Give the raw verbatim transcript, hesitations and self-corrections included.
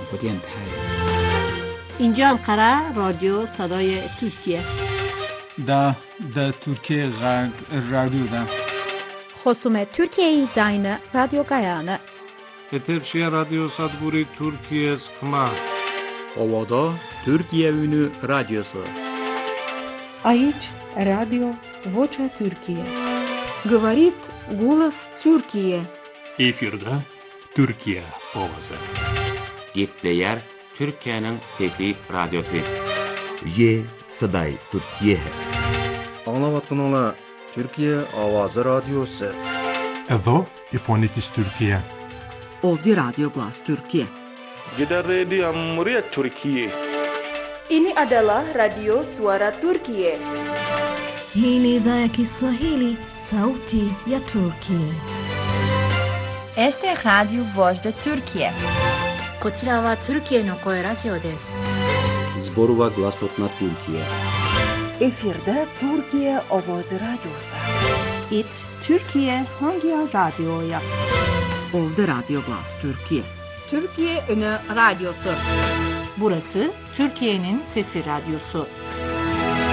بودین تای. اینجا انقره رادیو صدای ترکیه. دا دا ترکیه غرب رادیو دا. خصوم ترکیه داین رادیو گایانه. Eterşehir Radyo Sadburi Türkiye Sıkma. Ovada Türkiye Ünü Radyosu. Aici Radio Vocea Türkiye. Говорит голос Türkiye. Efirde Türkiye Ovası. Gepleyer Türkiye'nin Fethi Radyosu. Ye Saday Türkiye. Anlavatkanlar Türkiye Avazı Radyosu. Evo İfonitis Türkiye. Ovdje Radio Glas Türkiye. Gider Radio Muryat Türkiye. Ini adalah Radio Suara Türkiye. Hii ni idhaa ya Kiswahili, Sauti ya Turkiye. Este é Radio Voz da Turkiye. こちらはトルキエの声ラジオです。 Zborova Glasotna Türkiye. Efirde Türkiye Ovoz Radyosu. It Türkiye Hangi Radyo'ya? Ovdje Radio Glas Türkiye. Türkiye Ünü Radyosu. Burası Türkiye'nin Sesi Radyosu.